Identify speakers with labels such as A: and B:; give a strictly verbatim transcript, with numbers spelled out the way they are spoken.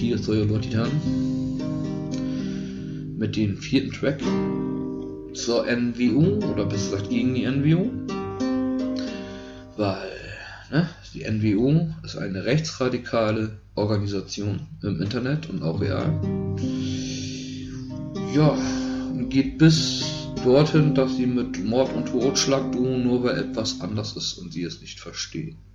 A: hier Theodor Titan mit dem vierten Track zur N W O, oder besser gesagt gegen die N W O, weil ne, die N W O ist eine rechtsradikale Organisation im Internet und auch real. Ja, geht bis dorthin, dass sie mit Mord und Totschlag drohen, nur weil etwas anders ist und sie es nicht verstehen.